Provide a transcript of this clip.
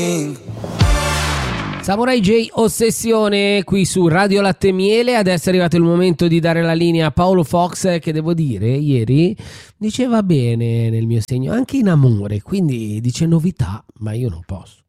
Samurai J Ossessione qui su Radio Latte e Miele. Adesso è arrivato il momento di dare la linea a Paolo Fox, che devo dire ieri diceva bene nel mio segno anche in amore, quindi dice novità, ma io non posso.